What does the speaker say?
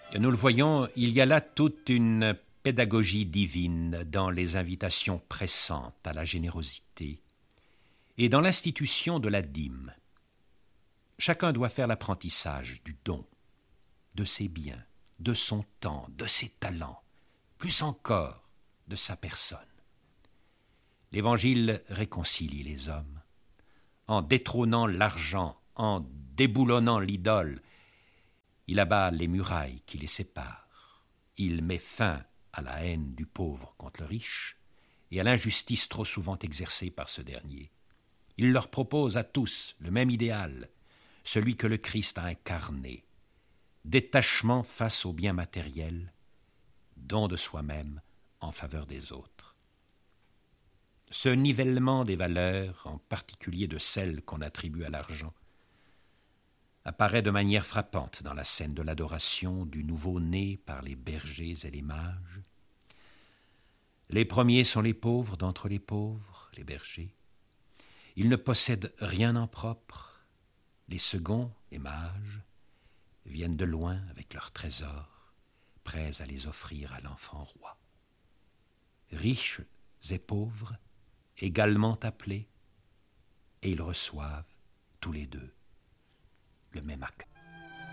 Nous le voyons, il y a là toute une pédagogie divine dans les invitations pressantes à la générosité et dans l'institution de la dîme. Chacun doit faire l'apprentissage du don, de ses biens, de son temps, de ses talents, plus encore de sa personne. L'Évangile réconcilie les hommes. En détrônant l'argent, en déboulonnant l'idole, il abat les murailles qui les séparent. Il met fin à la haine du pauvre contre le riche et à l'injustice trop souvent exercée par ce dernier. Il leur propose à tous le même idéal, celui que le Christ a incarné. Détachement face aux biens matériels, don de soi-même en faveur des autres. Ce nivellement des valeurs, en particulier de celles qu'on attribue à l'argent, apparaît de manière frappante dans la scène de l'adoration du nouveau-né par les bergers et les mages. Les premiers sont les pauvres d'entre les pauvres, les bergers. Ils ne possèdent rien en propre. Les seconds, les mages, viennent de loin avec leurs trésors, prêts à les offrir à l'enfant roi. Riches et pauvres, également appelés, et ils reçoivent tous les deux le même accueil.